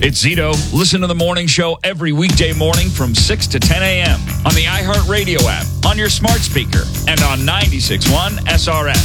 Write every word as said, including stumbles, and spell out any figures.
It's Zito. Listen to the morning show every weekday morning from six to ten a.m. on the iHeartRadio app, on your smart speaker, and on ninety-six point one S R S.